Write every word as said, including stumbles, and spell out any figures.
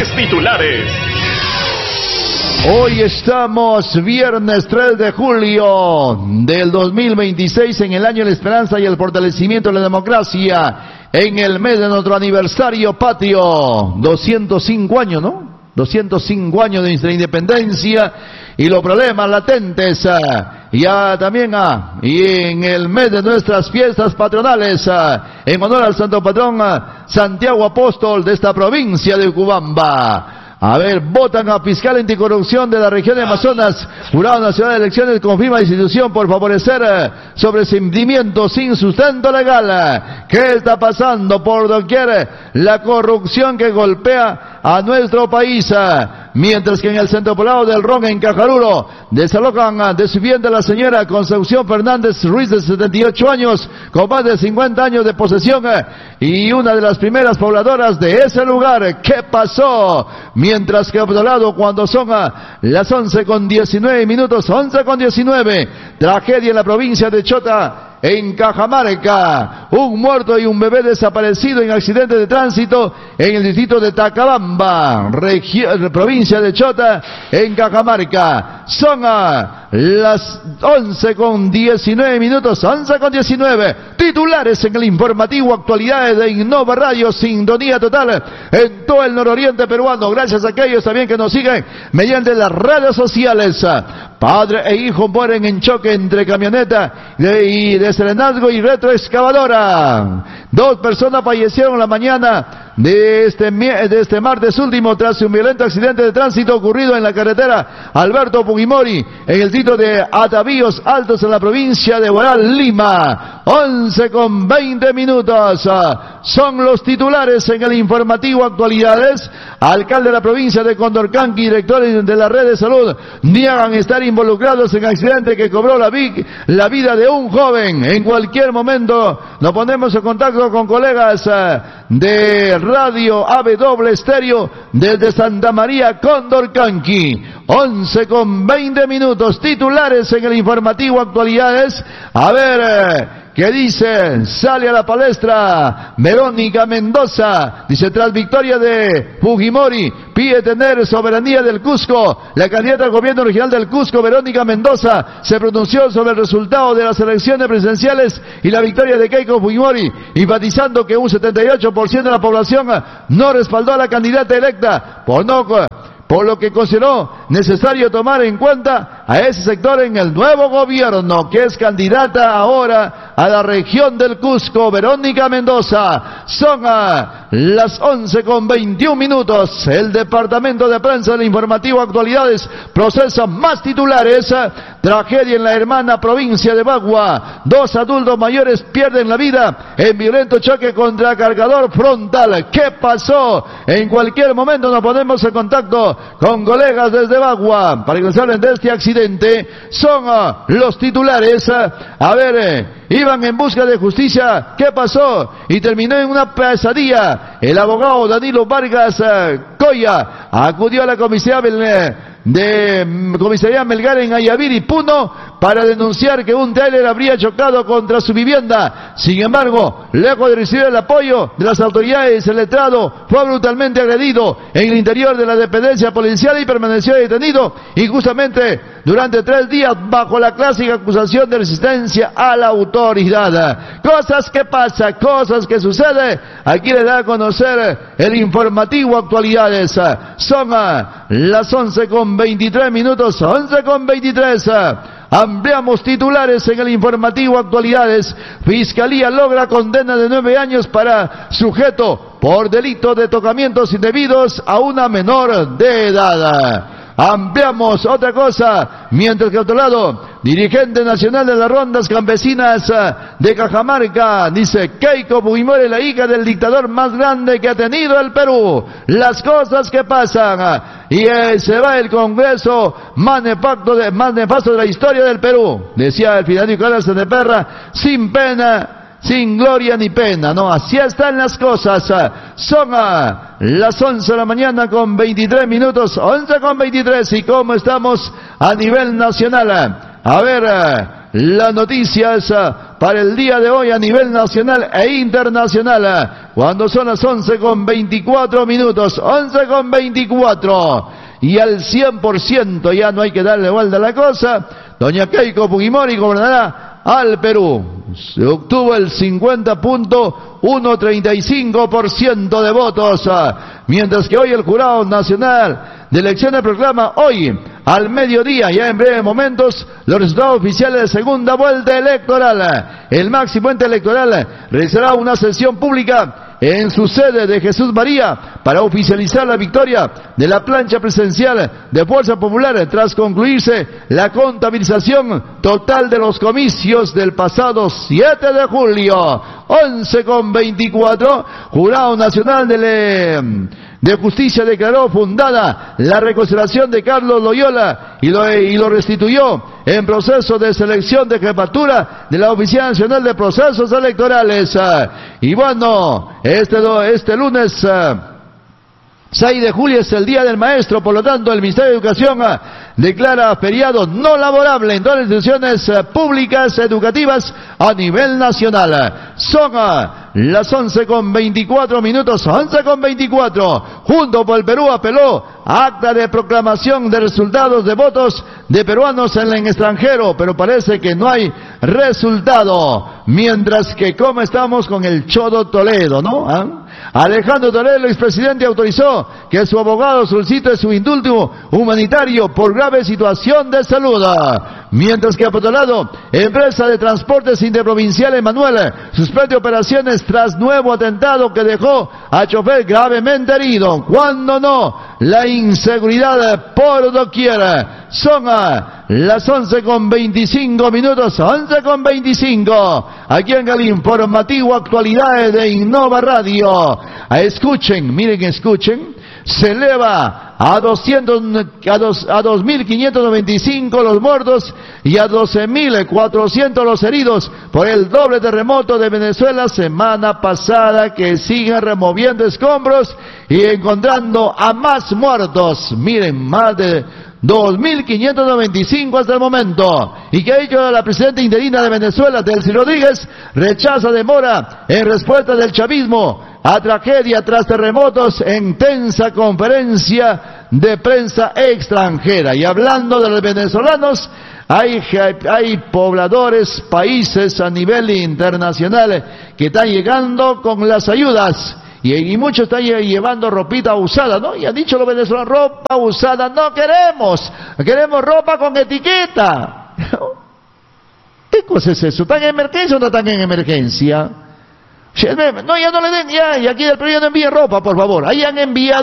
Tres titulares. Hoy estamos viernes tres de julio del dos mil veintiséis, en el año de la esperanza y el fortalecimiento de la democracia, en el mes de nuestro aniversario patrio, doscientos cinco años, ¿no? doscientos cinco años de nuestra independencia y los problemas latentes, ya también ah, y en el mes de nuestras fiestas patronales, ah, en honor al santo patrón ah, Santiago Apóstol de esta provincia de Ucubamba. A ver, votan a fiscal anticorrupción de la región de Amazonas. Jurado Nacional de Elecciones confirma la institución por favorecer eh, sobreseimiento sin sustento legal. ¿Qué está pasando por doquier? La corrupción que golpea a nuestro país. Eh, mientras que en el centro poblado del Ron, en Cajaruro, desalojan eh, de su vivienda la señora Concepción Fernández Ruiz, de setenta y ocho años, con más de cincuenta años de posesión, eh, y una de las primeras pobladoras de ese lugar. ¿Qué pasó? Mientras que a otro lado, cuando son a las once con diecinueve minutos, once con diecinueve, tragedia en la provincia de Chota, en Cajamarca. Un muerto y un bebé desaparecido en accidente de tránsito en el distrito de Tacabamba, región, provincia de Chota, en Cajamarca. Son a las once con diecinueve minutos, once con diecinueve. Titulares en el informativo Actualidades de Innova Radio, sintonía total en todo el nororiente peruano. Gracias a aquellos también que nos siguen mediante las redes sociales. Padre e hijo mueren en choque entre camioneta de, y de serenazgo y retroexcavadora. Dos personas fallecieron la mañana de este, de este martes último tras un violento accidente de tránsito ocurrido en la carretera Alberto Fujimori, en el distrito de Atavíos Altos, en la provincia de Huaral, Lima. once con veinte minutos. Son los titulares en el informativo Actualidades. Alcalde de la provincia de Condorcanqui y directores de la red de salud niegan estar involucrados en accidente que cobró la, vi la vida de un joven. En cualquier momento nos ponemos en contacto con colegas uh, de Radio A W Estéreo desde Santa María, Condorcanqui. once con veinte minutos. Titulares en el informativo Actualidades. A ver, uh, ¿qué dice? Sale a la palestra Verónica Mendoza. Dice, tras victoria de Fujimori, pide tener soberanía del Cusco. La candidata al gobierno regional del Cusco, Verónica Mendoza, se pronunció sobre el resultado de las elecciones presidenciales y la victoria de Keiko Fujimori, enfatizando que un setenta y ocho por ciento de la población no respaldó a la candidata electa, por no... por lo que consideró necesario tomar en cuenta a ese sector en el nuevo gobierno, que es candidata ahora a la región del Cusco, Verónica Mendoza. Son a las once con veintiún minutos. El departamento de prensa del informativo Actualidades procesa más titulares. Tragedia en la hermana provincia de Bagua. Dos adultos mayores pierden la vida en violento choque contra cargador frontal. ¿Qué pasó? En cualquier momento nos ponemos en contacto con colegas desde Bagua para que nos hablen de este accidente. Son uh, los titulares. Uh, a ver, eh, iban en busca de justicia. ¿Qué pasó? Y terminó en una pesadilla. El abogado Danilo Vargas uh, Coya acudió a la comisaría de, de comisaría Melgar en Ayaviri, Puno, para denunciar que un tráiler habría chocado contra su vivienda. Sin embargo, lejos de recibir el apoyo de las autoridades, el letrado fue brutalmente agredido en el interior de la dependencia policial y permaneció detenido injustamente durante tres días bajo la clásica acusación de resistencia a la autoridad. Cosas que pasan, cosas que suceden. Aquí le da a conocer el informativo Actualidades. Son las once con veintitrés minutos, once con veintitrés. Ampliamos titulares en el informativo Actualidades. Fiscalía logra condena de nueve años para sujeto por delito de tocamientos indebidos a una menor de edad. Ampliamos otra cosa, mientras que a otro lado, dirigente nacional de las rondas campesinas de Cajamarca, dice, Keiko Fujimori, la hija del dictador más grande que ha tenido el Perú. Las cosas que pasan. Y eh, se va el Congreso más nefasto de, más nefasto de la historia del Perú, decía el final Nicolás de Perra, sin pena, sin gloria ni pena, ¿no? Así están las cosas. Son uh, las once de la mañana con veintitrés minutos, once con veintitrés, y cómo estamos a nivel nacional. A ver, uh, las noticias para el día de hoy a nivel nacional e internacional, cuando son las once con veinticuatro minutos, once con veinticuatro, y al cien por ciento ya no hay que darle vuelta a la cosa. Doña Keiko Fujimori gobernará al Perú. Se obtuvo el cincuenta punto ciento treinta y cinco por ciento de votos, mientras que hoy el Jurado Nacional de Elecciones proclama hoy al mediodía, ya en breves momentos, los resultados oficiales de segunda vuelta electoral. El máximo ente electoral realizará una sesión pública en su sede de Jesús María para oficializar la victoria de la plancha presidencial de Fuerza Popular tras concluirse la contabilización total de los comicios del pasado siete de julio. once con veinticuatro, Jurado Nacional de, Le... de Justicia declaró fundada la reconsideración de Carlos Loyola y lo, y lo restituyó en proceso de selección de jefatura de la Oficina Nacional de Procesos Electorales. Y bueno, este, este lunes seis de julio es el Día del Maestro, por lo tanto el Ministerio de Educación uh, declara feriado no laborable en todas las instituciones uh, públicas educativas a nivel nacional. Son uh, las once con veinticuatro minutos, once con veinticuatro. Junto por el Perú apeló acta de proclamación de resultados de votos de peruanos en el extranjero, pero parece que no hay resultado. Mientras que, ¿cómo estamos con el Chodo Toledo, no? ¿Ah? Alejandro Toledo, el expresidente, autorizó que su abogado solicite su indulto humanitario por grave situación de salud. Mientras que, por otro lado, empresa de transportes interprovincial Emanuel suspende operaciones tras nuevo atentado que dejó a chofer gravemente herido. Cuando no, la inseguridad por doquier. Son a las once con veinticinco minutos, once con veinticinco. Aquí en el informativo Actualidades de Innova Radio. Escuchen, miren, escuchen. Se eleva a doscientos, a, dos, a dos mil quinientos noventa y cinco los muertos y a doce mil cuatrocientos los heridos por el doble terremoto de Venezuela semana pasada, que siguen removiendo escombros y encontrando a más muertos. Miren, más de dos mil quinientos noventa y cinco hasta el momento. ¿Y qué ha dicho la presidenta interina de Venezuela, Delcy Rodríguez? Rechaza demora en respuesta del chavismo a tragedia tras terremotos en tensa conferencia de prensa extranjera. Y hablando de los venezolanos, hay, hay pobladores, países a nivel internacional que están llegando con las ayudas. Y, y muchos están llevando ropita usada, ¿no? Y han dicho los venezolanos, ropa usada no queremos, queremos ropa con etiqueta. ¿Qué cosa es eso? ¿Están en emergencia o no están en emergencia? No, ya no le den, ya, y aquí del Perú ya no envíen ropa, por favor. Ahí han enviado